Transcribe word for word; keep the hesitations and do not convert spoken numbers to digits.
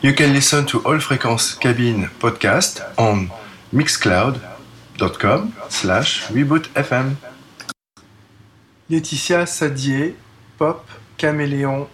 You can listen to All Frequences Cabine podcast on mixcloud.com slash rebootfm. Laetitia Sadier, pop, caméléon,